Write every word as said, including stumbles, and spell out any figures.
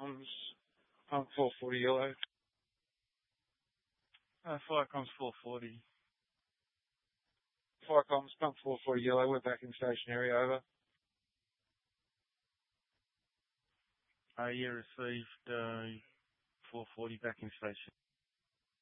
comms, pump four forty yellow. Uh, fire comms four forty. Fire comms, pump four forty yellow, we're back in stationary, over. Uh, yeah, received, uh, four forty back in station.